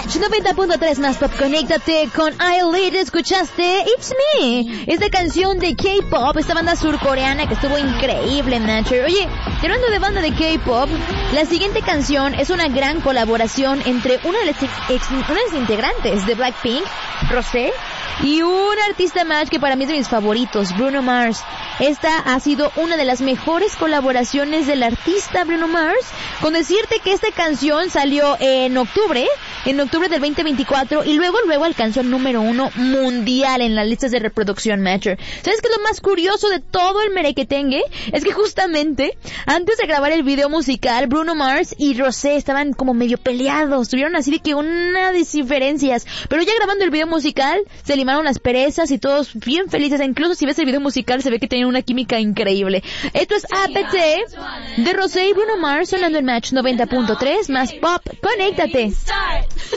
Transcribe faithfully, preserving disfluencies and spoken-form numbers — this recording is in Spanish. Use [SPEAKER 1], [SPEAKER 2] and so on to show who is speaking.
[SPEAKER 1] Match noventa punto tres más pop. Conéctate con Eyelid. Escuchaste It's Me, esta canción de K-pop, esta banda surcoreana que estuvo increíble, Nacho. Oye, hablando de banda de K-pop, la siguiente canción es una gran colaboración entre una de las, ex, ex, una de las integrantes de Blackpink, Rosé, y un artista más que para mí es de mis favoritos, Bruno Mars. Esta ha sido una de las mejores colaboraciones del artista Bruno Mars, con decirte que esta canción salió en octubre, en octubre del veinte veinticuatro, y luego luego alcanzó el número uno mundial en las listas de reproducción, Matcher. ¿Sabes qué es lo más curioso de todo el merequetengue? Es que justamente antes de grabar el video musical, Bruno Mars y Rosé estaban como medio peleados, tuvieron así de que unas diferencias, pero ya grabando el video musical se limaron las perezas y todos bien felices. Incluso si ves el video musical se ve que tienen una química increíble. Esto es A P T de Rosé y Bruno Mars sonando en Match noventa punto tres más pop. Conéctate.